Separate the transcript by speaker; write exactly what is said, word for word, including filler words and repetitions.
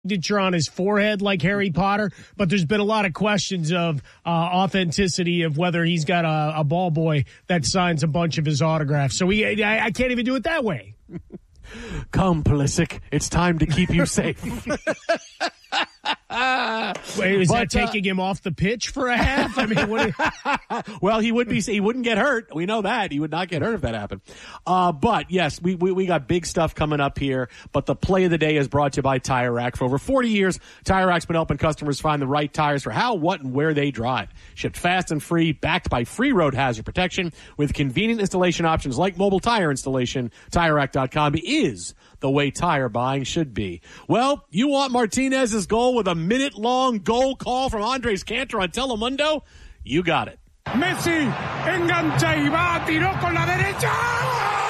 Speaker 1: signature on his forehead like Harry Potter, but there's been a lot of questions of uh, authenticity of whether he's got a, a ball boy that signs a bunch of his autographs. So we, I, I can't even do it that way.
Speaker 2: Come, Pulisic. It's time to keep you safe.
Speaker 1: Wait, is
Speaker 2: but,
Speaker 1: that taking uh, him off the pitch for a half? I mean, what is...
Speaker 2: well, he would be. He wouldn't get hurt. We know that he would not get hurt if that happened. Uh, but yes, we, we we got big stuff coming up here. But the play of the day is brought to you by Tire Rack. For over forty years, Tire Rack's been helping customers find the right tires for how, what, and where they drive. Shipped fast and free, backed by free road hazard protection with convenient installation options like mobile tire installation. Tire Rack dot com is the way tire buying should be. Well, you want Martinez's goal with a minute-long goal call from Andres Cantor on Telemundo? You got it.
Speaker 3: Messi engancha y va, tiró con la derecha.